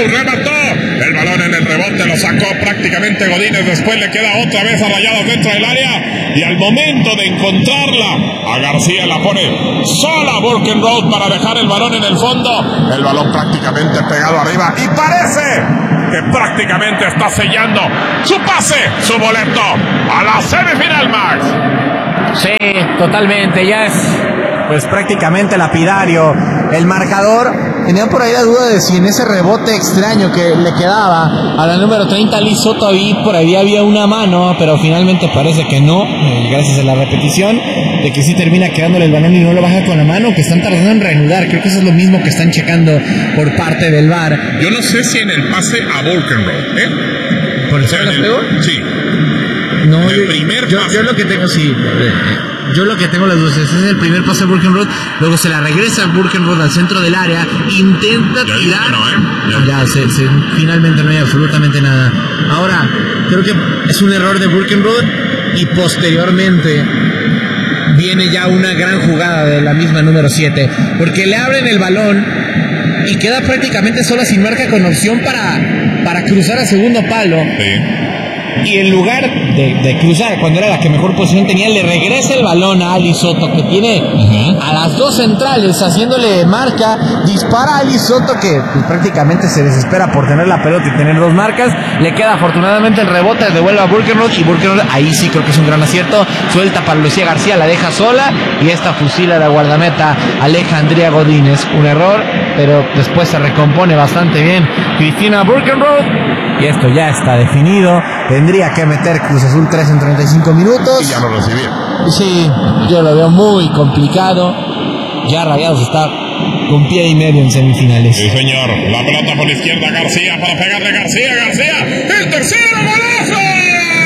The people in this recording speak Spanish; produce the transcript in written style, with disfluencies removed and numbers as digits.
Cruz remató. El balón en el rebote lo sacó prácticamente Godínez. Después le queda otra vez a Rayados dentro del área. Y al momento de encontrarla, a García la pone sola Burkenroth para dejar el balón en el fondo. El balón prácticamente pegado arriba. Y parece que prácticamente está sellando su pase, su boleto a la semifinal, Max. Sí, totalmente. Ya es pues prácticamente lapidario el marcador. Tenía por ahí la duda de si en ese rebote extraño que le quedaba a la número 30 Liz Soto por ahí había una mano, pero finalmente parece que no, gracias a la repetición de que sí termina quedándole el balón y no lo baja con la mano, que están tardando en reanudar. Creo que eso es lo mismo que están checando por parte del VAR. Yo no sé si en el pase a Burkenroth, ¿Por el juego? Sí. No, el primer pase. Yo lo que tengo, sí. Yo lo que tengo las dos es el primer pase a Burkenroth, luego se la regresa a Burkenroth al centro del área, intenta tirar. Finalmente no hay absolutamente nada. Ahora, creo que es un error de Burkenroth y posteriormente viene ya una gran jugada de la misma número 7, porque le abren el balón y queda prácticamente sola sin marca con opción para cruzar a segundo palo. Sí. Y en lugar de cruzar, cuando era la que mejor posición tenía, le regresa el balón a Ali Soto, que tiene a las dos centrales haciéndole marca. Dispara a Ali Soto, que pues, prácticamente se desespera por tener la pelota y tener dos marcas. Le queda afortunadamente el rebote, devuelve a Burkenroth, y Burkenroth ahí sí creo que es un gran acierto. Suelta para Lucía García, la deja sola, y esta fusila la guardameta Alejandría Godínez. Un error, pero después se recompone bastante bien Cristina Burkenroth. Y esto ya está definido. Tendría que meter Cruz Azul 3 en 35 minutos. Y ya lo recibí. Sí, yo lo veo muy complicado. Ya Rayados está con pie y medio en semifinales. Sí, señor. La pelota por la izquierda, García para pegarle. García. El tercero, golazo.